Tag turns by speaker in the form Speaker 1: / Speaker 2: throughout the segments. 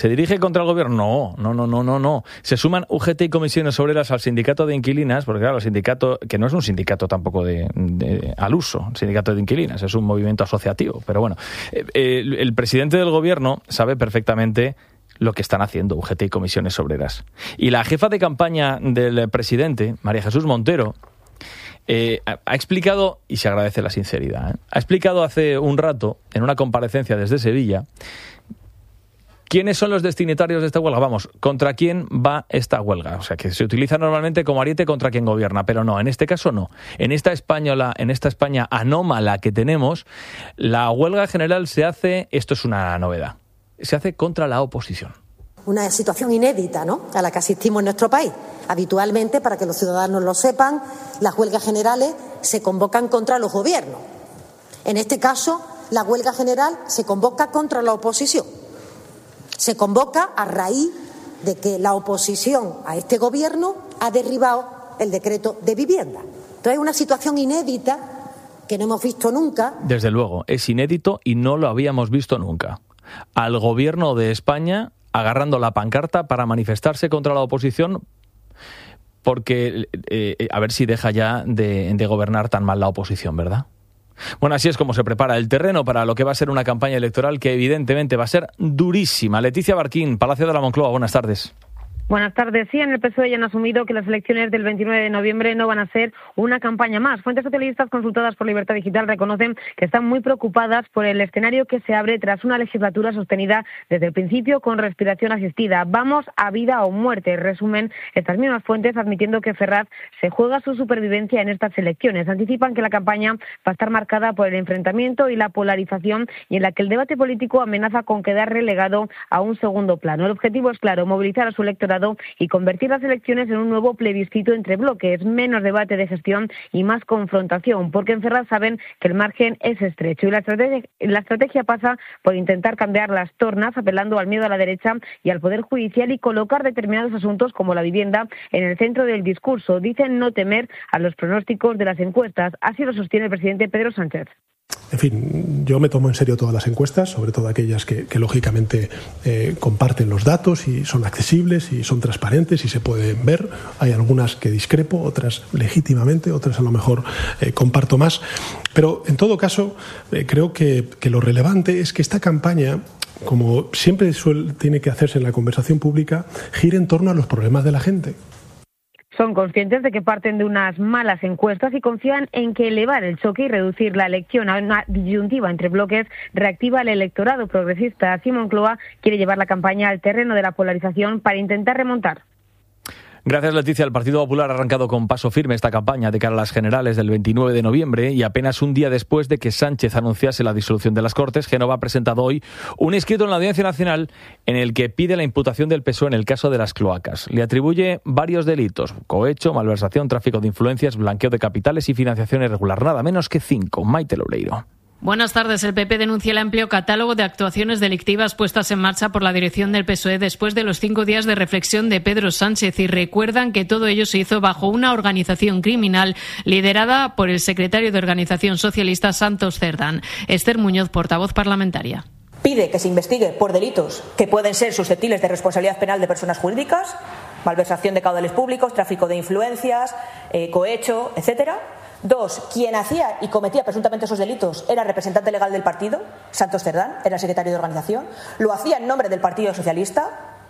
Speaker 1: ¿Se dirige contra el gobierno? No. Se suman UGT y Comisiones Obreras al sindicato de inquilinas, porque claro, el sindicato, que no es un sindicato tampoco al uso, el sindicato de inquilinas, es un movimiento asociativo. Pero bueno, el presidente del gobierno sabe perfectamente lo que están haciendo UGT y Comisiones Obreras. Y la jefa de campaña del presidente, María Jesús Montero, ha explicado, y se agradece la sinceridad, ha explicado hace un rato, en una comparecencia desde Sevilla, ¿quiénes son los destinatarios de esta huelga? Vamos, ¿contra quién va esta huelga? O sea, que se utiliza normalmente como ariete contra quien gobierna, pero no, en este caso no. En esta España anómala que tenemos, la huelga general se hace, esto es una novedad, se hace contra la oposición.
Speaker 2: Una situación inédita, ¿no?, a la que asistimos en nuestro país. Habitualmente, para que los ciudadanos lo sepan, las huelgas generales se convocan contra los gobiernos. En este caso, la huelga general se convoca contra la oposición. Se convoca a raíz de que la oposición a este gobierno ha derribado el decreto de vivienda. Entonces es una situación inédita que no hemos visto nunca.
Speaker 1: Desde luego, es inédito y no lo habíamos visto nunca. Al gobierno de España agarrando la pancarta para manifestarse contra la oposición porque a ver si deja ya de gobernar tan mal la oposición, ¿verdad? Bueno, así es como se prepara el terreno para lo que va a ser una campaña electoral que evidentemente va a ser durísima. Leticia Barquín, Palacio de la Moncloa, buenas tardes.
Speaker 3: Buenas tardes. Sí, en el PSOE ya han asumido que las elecciones del 29 de noviembre no van a ser una campaña más. Fuentes socialistas consultadas por Libertad Digital reconocen que están muy preocupadas por el escenario que se abre tras una legislatura sostenida desde el principio con respiración asistida. Vamos a vida o muerte, resumen estas mismas fuentes, admitiendo que Ferraz se juega su supervivencia en estas elecciones. Anticipan que la campaña va a estar marcada por el enfrentamiento y la polarización y en la que el debate político amenaza con quedar relegado a un segundo plano. El objetivo es claro, movilizar a su electorado y convertir las elecciones en un nuevo plebiscito entre bloques, menos debate de gestión y más confrontación, porque en Ferraz saben que el margen es estrecho y la estrategia pasa por intentar cambiar las tornas, apelando al miedo a la derecha y al Poder Judicial y colocar determinados asuntos como la vivienda en el centro del discurso. Dicen no temer a los pronósticos de las encuestas. Así lo sostiene el presidente Pedro Sánchez.
Speaker 4: En fin, yo me tomo en serio todas las encuestas, sobre todo aquellas que lógicamente comparten los datos y son accesibles y son transparentes y se pueden ver. Hay algunas que discrepo, otras legítimamente, otras a lo mejor comparto más. Pero en todo caso, creo que lo relevante es que esta campaña, como siempre tiene que hacerse en la conversación pública, gire en torno a los problemas de la gente.
Speaker 3: Son conscientes de que parten de unas malas encuestas y confían en que elevar el choque y reducir la elección a una disyuntiva entre bloques reactiva al electorado progresista. Así Moncloa quiere llevar la campaña al terreno de la polarización para intentar remontar.
Speaker 1: Gracias, Leticia. El Partido Popular ha arrancado con paso firme esta campaña de cara a las generales del 29 de noviembre y apenas un día después de que Sánchez anunciase la disolución de las Cortes, Génova ha presentado hoy un escrito en la Audiencia Nacional en el que pide la imputación del PSOE en el caso de las cloacas. Le atribuye varios delitos: cohecho, malversación, tráfico de influencias, blanqueo de capitales y financiación irregular. Nada menos que 5. Maite Loureiro.
Speaker 5: Buenas tardes. El PP denuncia el amplio catálogo de actuaciones delictivas puestas en marcha por la dirección del PSOE después de los 5 días de reflexión de Pedro Sánchez y recuerdan que todo ello se hizo bajo una organización criminal liderada por el secretario de Organización Socialista Santos Cerdán. Esther Muñoz, portavoz parlamentaria.
Speaker 6: Pide que se investigue por delitos que pueden ser susceptibles de responsabilidad penal de personas jurídicas, malversación de caudales públicos, tráfico de influencias, cohecho, etcétera. 2. Quien hacía y cometía presuntamente esos delitos era representante legal del partido, Santos Cerdán, era el secretario de organización, lo hacía en nombre del Partido Socialista,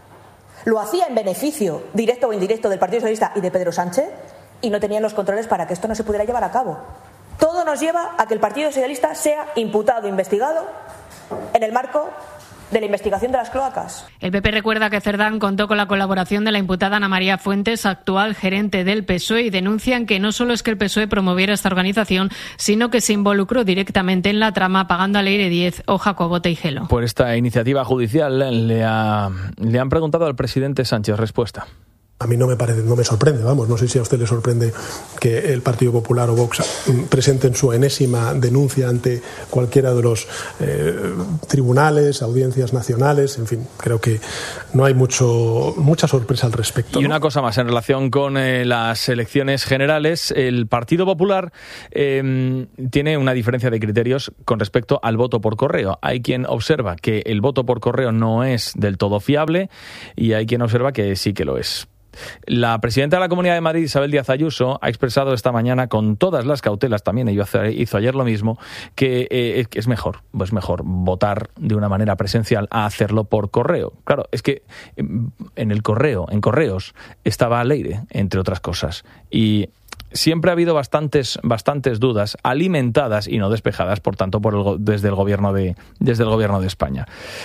Speaker 6: lo hacía en beneficio directo o indirecto del Partido Socialista y de Pedro Sánchez y no tenían los controles para que esto no se pudiera llevar a cabo. Todo nos lleva a que el Partido Socialista sea imputado, investigado en el marco de la investigación de las cloacas.
Speaker 5: El PP recuerda que Cerdán contó con la colaboración de la imputada Ana María Fuentes, actual gerente del PSOE, y denuncian que no solo es que el PSOE promoviera esta organización, sino que se involucró directamente en la trama pagando a Leire Díez o Jacobo Teijelo.
Speaker 1: Por esta iniciativa judicial le han preguntado al presidente Sánchez. Respuesta.
Speaker 4: A mí no me sorprende, no sé si a usted le sorprende que el Partido Popular o Vox presenten su enésima denuncia ante cualquiera de los tribunales, audiencias nacionales, en fin, creo que no hay mucha sorpresa al respecto.
Speaker 1: Y una cosa más, en relación con las elecciones generales, el Partido Popular tiene una diferencia de criterios con respecto al voto por correo. Hay quien observa que el voto por correo no es del todo fiable y hay quien observa que sí que lo es. La presidenta de la Comunidad de Madrid, Isabel Díaz Ayuso, ha expresado esta mañana con todas las cautelas, también hizo ayer lo mismo, que es mejor votar de una manera presencial a hacerlo por correo. Claro, es que en correos estaba Leire, entre otras cosas, y siempre ha habido bastantes dudas alimentadas y no despejadas, por tanto, desde el gobierno de España.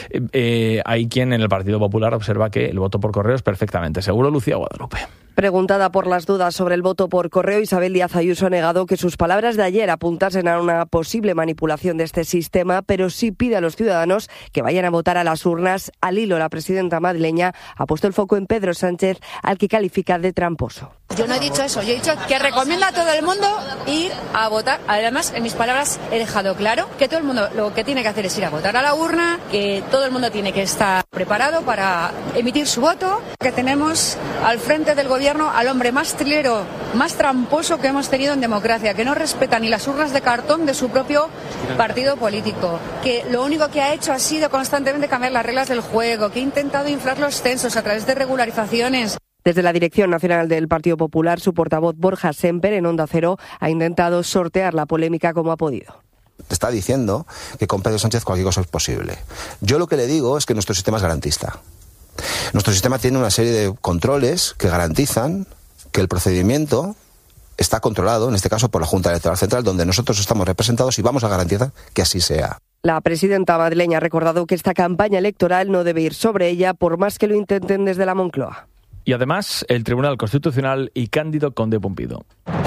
Speaker 1: Hay quien en el Partido Popular observa que el voto por correo es perfectamente seguro. Lucía Guadalupe.
Speaker 7: Preguntada por las dudas sobre el voto por correo, Isabel Díaz Ayuso ha negado que sus palabras de ayer apuntasen a una posible manipulación de este sistema, pero sí pide a los ciudadanos que vayan a votar a las urnas. Al hilo, la presidenta madrileña ha puesto el foco en Pedro Sánchez, al que califica de tramposo.
Speaker 8: Yo no he dicho eso, yo he dicho que recomiendo a todo el mundo ir a votar. Además, en mis palabras he dejado claro que todo el mundo lo que tiene que hacer es ir a votar a la urna, que todo el mundo tiene que estar preparado para emitir su voto, que tenemos al frente del gobierno al hombre más trilero, más tramposo que hemos tenido en democracia, que no respeta ni las urnas de cartón de su propio partido político, que lo único que ha hecho ha sido constantemente cambiar las reglas del juego, que ha intentado inflar los censos a través de regularizaciones.
Speaker 7: Desde la Dirección Nacional del Partido Popular, su portavoz Borja Semper, en Onda Cero, ha intentado sortear la polémica como ha podido.
Speaker 9: Está diciendo que con Pedro Sánchez cualquier cosa es posible. Yo lo que le digo es que nuestro sistema es garantista. Nuestro sistema tiene una serie de controles que garantizan que el procedimiento está controlado, en este caso por la Junta Electoral Central, donde nosotros estamos representados, y vamos a garantizar que así sea.
Speaker 7: La presidenta madrileña ha recordado que esta campaña electoral no debe ir sobre ella, por más que lo intenten desde la Moncloa.
Speaker 1: Y además, el Tribunal Constitucional y Cándido Conde Pumpido.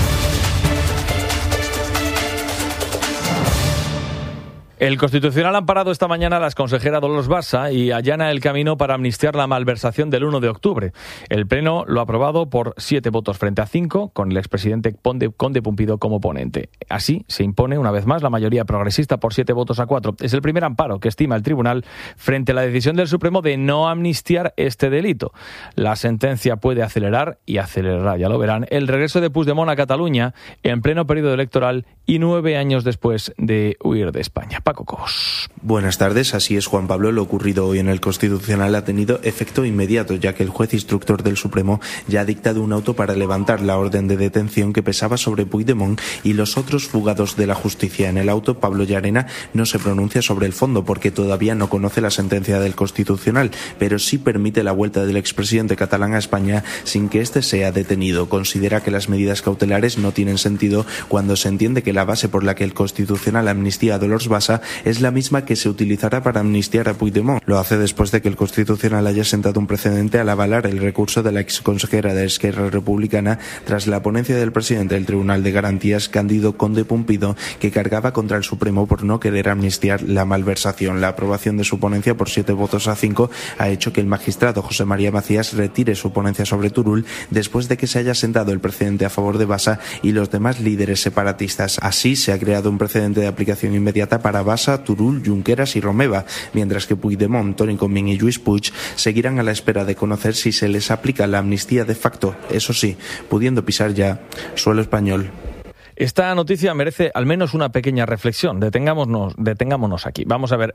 Speaker 1: El Constitucional ha amparado esta mañana a la exconsejera Dolors Bassa y allana el camino para amnistiar la malversación del 1 de octubre. El Pleno lo ha aprobado por 7 votos frente a 5, con el expresidente Conde Pumpido como ponente. Así se impone una vez más la mayoría progresista por 7 votos a 4. Es el primer amparo que estima el Tribunal frente a la decisión del Supremo de no amnistiar este delito. La sentencia puede acelerar, y acelerará, ya lo verán, el regreso de Puigdemont a Cataluña en pleno periodo electoral y 9 años después de huir de España. Paco Cobos.
Speaker 10: Buenas tardes, así es, Juan Pablo. Lo ocurrido hoy en el Constitucional ha tenido efecto inmediato, ya que el juez instructor del Supremo ya ha dictado un auto para levantar la orden de detención que pesaba sobre Puigdemont y los otros fugados de la justicia. En el auto, Pablo Llarena no se pronuncia sobre el fondo porque todavía no conoce la sentencia del Constitucional, pero sí permite la vuelta del expresidente catalán a España sin que éste sea detenido. Considera que las medidas cautelares no tienen sentido cuando se entiende que la base por la que el Constitucional amnistía a Dolors Bassa es la misma que se utilizará para amnistiar a Puigdemont. Lo hace después de que el Constitucional haya sentado un precedente al avalar el recurso de la exconsejera de Esquerra Republicana tras la ponencia del presidente del Tribunal de Garantías, Cándido Conde Pumpido, que cargaba contra el Supremo por no querer amnistiar la malversación. La aprobación de su ponencia por 7 votos a 5 ha hecho que el magistrado José María Macías retire su ponencia sobre Turull después de que se haya sentado el precedente a favor de Bassa y los demás líderes separatistas. Así se ha creado un precedente de aplicación inmediata para Bassa, Turull, Junqueras y Romeva, mientras que Puigdemont, Toni Comín y Lluís Puig seguirán a la espera de conocer si se les aplica la amnistía de facto, eso sí, pudiendo pisar ya suelo español.
Speaker 1: Esta noticia merece al menos una pequeña reflexión. Detengámonos aquí. Vamos a ver.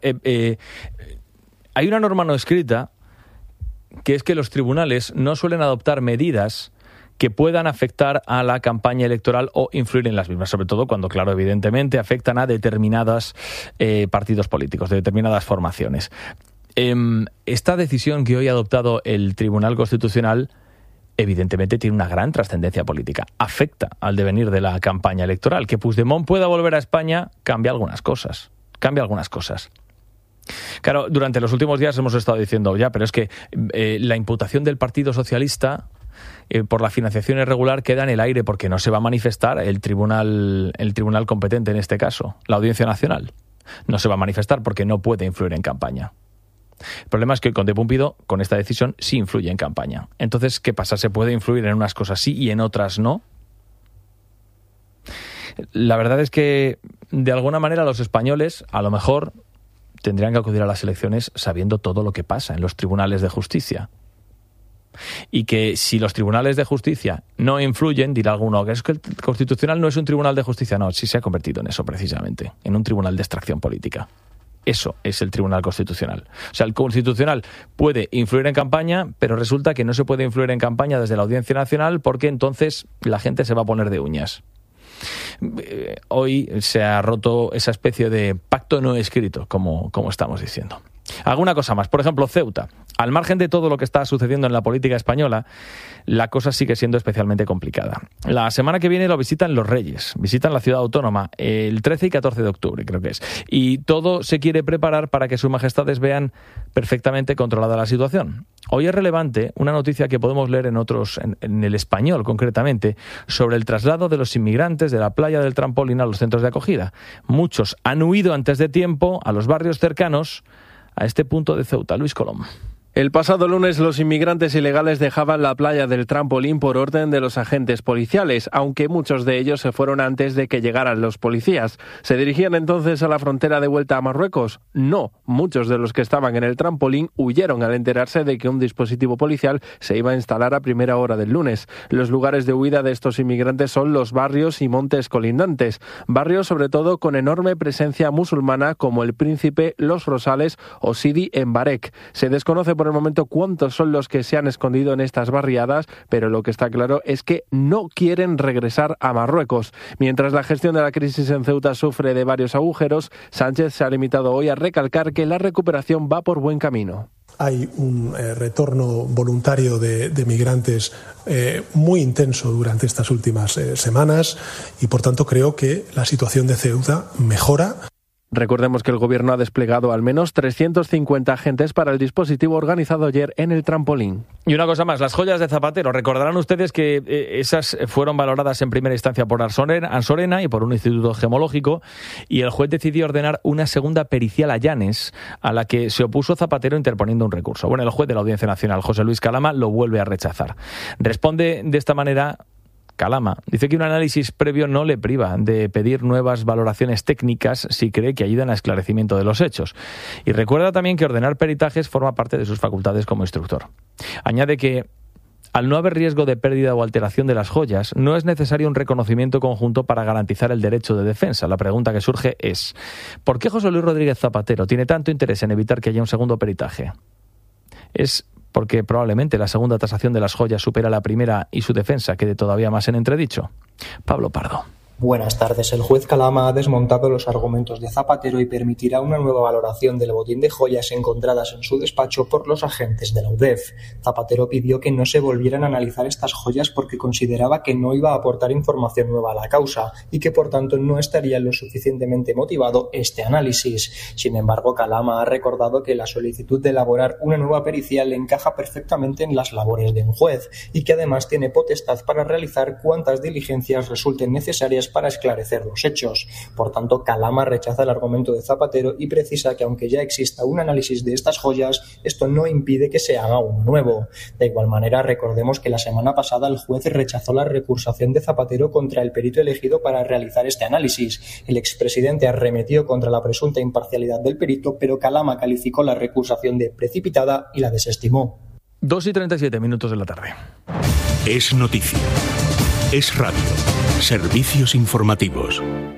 Speaker 1: Hay una norma no escrita que es que los tribunales no suelen adoptar medidas que puedan afectar a la campaña electoral o influir en las mismas, sobre todo cuando, claro, evidentemente afectan a determinados partidos políticos, de determinadas formaciones. Esta decisión que hoy ha adoptado el Tribunal Constitucional evidentemente tiene una gran trascendencia política. Afecta al devenir de la campaña electoral. Que Puigdemont pueda volver a España cambia algunas cosas. Claro, durante los últimos días hemos estado diciendo ya, pero es que la imputación del Partido Socialista por la financiación irregular queda en el aire porque no se va a manifestar el tribunal competente en este caso, la Audiencia Nacional. No se va a manifestar porque no puede influir en campaña. El problema es que Conde Púmpido, con esta decisión, sí influye en campaña. Entonces, ¿qué pasa? ¿Se puede influir en unas cosas sí y en otras no? La verdad es que, de alguna manera, los españoles, a lo mejor, tendrían que acudir a las elecciones sabiendo todo lo que pasa en los tribunales de justicia. Y que si los tribunales de justicia no influyen, dirá alguno que es que el Constitucional no es un tribunal de justicia. No, sí se ha convertido en eso precisamente, en un tribunal de extracción política. Eso es el Tribunal Constitucional. O sea, el Constitucional puede influir en campaña, pero resulta que no se puede influir en campaña desde la Audiencia Nacional porque entonces la gente se va a poner de uñas. Hoy se ha roto esa especie de pacto no escrito, como estamos diciendo. Alguna cosa más. Por ejemplo, Ceuta. Al margen de todo lo que está sucediendo en la política española, la cosa sigue siendo especialmente complicada. La semana que viene lo visitan los Reyes, visitan la ciudad autónoma el 13 y 14 de octubre, creo que es. Y todo se quiere preparar para que sus majestades vean perfectamente controlada la situación. Hoy es relevante una noticia que podemos leer en El Español concretamente, sobre el traslado de los inmigrantes de la playa del Trampolín a los centros de acogida. Muchos han huido antes de tiempo a los barrios cercanos a este punto de Ceuta. Luis Colom.
Speaker 11: El pasado lunes los inmigrantes ilegales dejaban la playa del Trampolín por orden de los agentes policiales, aunque muchos de ellos se fueron antes de que llegaran los policías. ¿Se dirigían entonces a la frontera de vuelta a Marruecos? No, muchos de los que estaban en el Trampolín huyeron al enterarse de que un dispositivo policial se iba a instalar a primera hora del lunes. Los lugares de huida de estos inmigrantes son los barrios y montes colindantes, barrios sobre todo con enorme presencia musulmana como El Príncipe, Los Rosales o Sidi en Barek. Se desconoce por el momento cuántos son los que se han escondido en estas barriadas, pero lo que está claro es que no quieren regresar a Marruecos. Mientras la gestión de la crisis en Ceuta sufre de varios agujeros, Sánchez se ha limitado hoy a recalcar que la recuperación va por buen camino.
Speaker 4: Hay un retorno voluntario de migrantes muy intenso durante estas últimas semanas y, por tanto, creo que la situación de Ceuta mejora.
Speaker 11: Recordemos que el Gobierno ha desplegado al menos 350 agentes para el dispositivo organizado ayer en el Trampolín.
Speaker 1: Y una cosa más, las joyas de Zapatero. Recordarán ustedes que esas fueron valoradas en primera instancia por Ansorena y por un instituto gemológico, y el juez decidió ordenar una segunda pericial a Llanes, a la que se opuso Zapatero interponiendo un recurso. Bueno, el juez de la Audiencia Nacional, José Luis Calama, lo vuelve a rechazar. Responde de esta manera Calama. Dice que un análisis previo no le priva de pedir nuevas valoraciones técnicas si cree que ayudan al esclarecimiento de los hechos. Y recuerda también que ordenar peritajes forma parte de sus facultades como instructor. Añade que, al no haber riesgo de pérdida o alteración de las joyas, no es necesario un reconocimiento conjunto para garantizar el derecho de defensa. La pregunta que surge es: ¿por qué José Luis Rodríguez Zapatero tiene tanto interés en evitar que haya un segundo peritaje? ¿Es porque probablemente la segunda tasación de las joyas supera la primera y su defensa quede todavía más en entredicho? Pablo Pardo.
Speaker 12: Buenas tardes. El juez Calama ha desmontado los argumentos de Zapatero y permitirá una nueva valoración del botín de joyas encontradas en su despacho por los agentes de la UDEF. Zapatero pidió que no se volvieran a analizar estas joyas porque consideraba que no iba a aportar información nueva a la causa y que por tanto no estaría lo suficientemente motivado este análisis. Sin embargo, Calama ha recordado que la solicitud de elaborar una nueva pericial encaja perfectamente en las labores de un juez y que además tiene potestad para realizar cuantas diligencias resulten necesarias para esclarecer los hechos. Por tanto, Calama rechaza el argumento de Zapatero y precisa que aunque ya exista un análisis de estas joyas, esto no impide que se haga uno nuevo. De igual manera, recordemos que la semana pasada el juez rechazó la recursación de Zapatero contra el perito elegido para realizar este análisis. El expresidente arremetió contra la presunta imparcialidad del perito, pero Calama calificó la recursación de precipitada y la desestimó.
Speaker 1: 2:37 de la tarde.
Speaker 13: Es noticia. Es radio. Servicios informativos.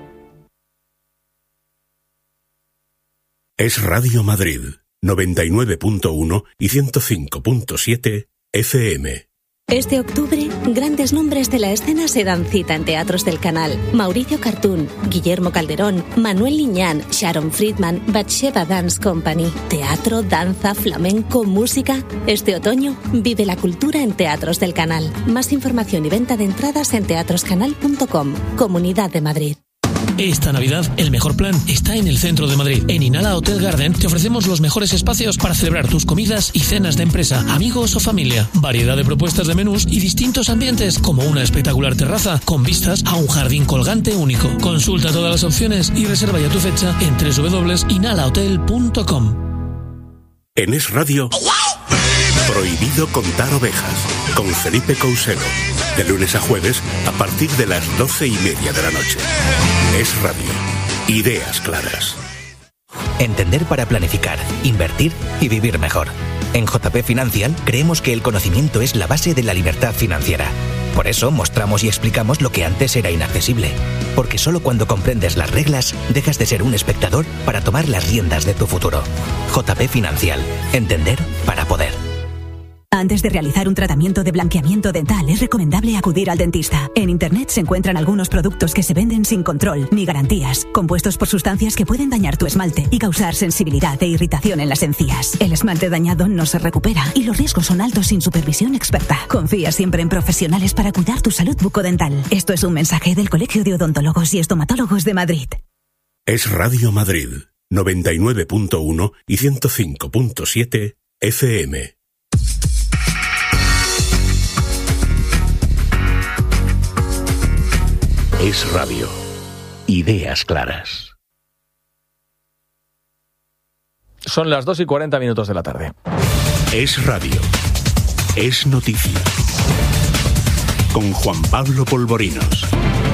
Speaker 13: Es Radio Madrid, 99.1 y 105.7 FM.
Speaker 14: Este octubre, grandes nombres de la escena se dan cita en teatros del canal. Mauricio Cartún, Guillermo Calderón, Manuel Liñán, Sharon Friedman, Batsheva Dance Company. Teatro, danza, flamenco, música. Este otoño, vive la cultura en teatros del canal. Más información y venta de entradas en teatroscanal.com. Comunidad de Madrid.
Speaker 15: Esta Navidad, el mejor plan está en el centro de Madrid. En Inhala Hotel Garden te ofrecemos los mejores espacios para celebrar tus comidas y cenas de empresa, amigos o familia. Variedad de propuestas de menús y distintos ambientes, como una espectacular terraza con vistas a un jardín colgante único. Consulta todas las opciones y reserva ya tu fecha en www.inhalahotel.com.
Speaker 13: En Es Radio, Prohibido contar ovejas, con Felipe Couselo. De lunes a jueves, a partir de las 12:30 de la noche. Es Radio. Ideas claras.
Speaker 16: Entender para planificar, invertir y vivir mejor. En JP Financial creemos que el conocimiento es la base de la libertad financiera. Por eso mostramos y explicamos lo que antes era inaccesible. Porque solo cuando comprendes las reglas, dejas de ser un espectador para tomar las riendas de tu futuro. JP Financial. Entender para poder.
Speaker 17: Antes de realizar un tratamiento de blanqueamiento dental, es recomendable acudir al dentista. En Internet se encuentran algunos productos que se venden sin control ni garantías, compuestos por sustancias que pueden dañar tu esmalte y causar sensibilidad e irritación en las encías. El esmalte dañado no se recupera y los riesgos son altos sin supervisión experta. Confía siempre en profesionales para cuidar tu salud bucodental. Esto es un mensaje del Colegio de Odontólogos y Estomatólogos de Madrid.
Speaker 13: Es Radio Madrid, 99.1 y 105.7 FM. Es Radio. Ideas claras.
Speaker 1: Son las 2:40 de la tarde.
Speaker 13: Es Radio. Es noticia. Con Juan Pablo Polvorinos.